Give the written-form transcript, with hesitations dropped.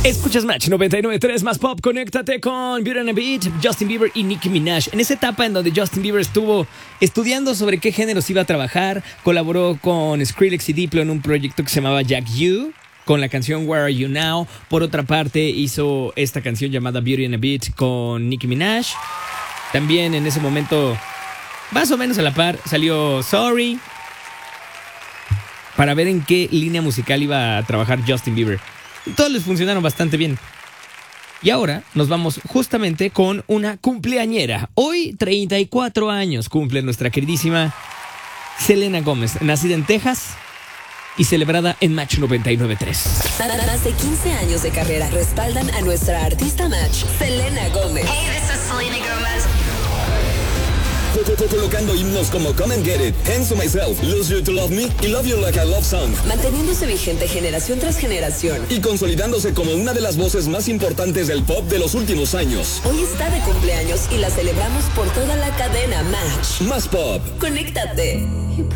Escuchas Match 99.3 más pop. Conéctate con Beauty and the Beat, Justin Bieber y Nicki Minaj. En esa etapa en donde Justin Bieber estuvo estudiando sobre qué géneros iba a trabajar, colaboró con Skrillex y Diplo en un proyecto que se llamaba Jack U, con la canción Where Are You Now. Por otra parte, hizo esta canción llamada Beauty and the Beat con Nicki Minaj. También en ese momento, más o menos a la par, salió Sorry, para ver en qué línea musical iba a trabajar Justin Bieber. Todos les funcionaron bastante bien. Y ahora nos vamos justamente con una cumpleañera. Hoy 34 años cumple nuestra queridísima Selena Gómez, nacida en Texas y celebrada en Match 99.3. Más de 15 años de carrera respaldan a nuestra artista Match, Selena Gómez. Hey, this is Selena Gomez. Colocando himnos como Come and Get It, Hands to Myself, Lose You to Love Me y Love You Like I Love Song. Manteniéndose vigente generación tras generación. Y consolidándose como una de las voces más importantes del pop de los últimos años. Hoy está de cumpleaños y la celebramos por toda la cadena Match. Más pop. Conéctate.